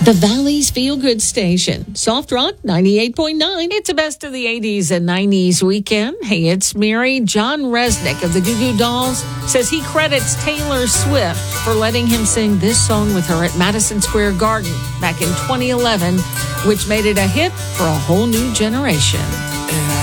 The Valley's Feel Good Station, Soft Rock 98.9. It's a best of the 80s and 90s weekend. Hey, it's Mary. John Resnick of the Goo Goo Dolls says he credits Taylor Swift for letting him sing this song with her at Madison Square Garden back in 2011, which made it a hit for a whole new generation.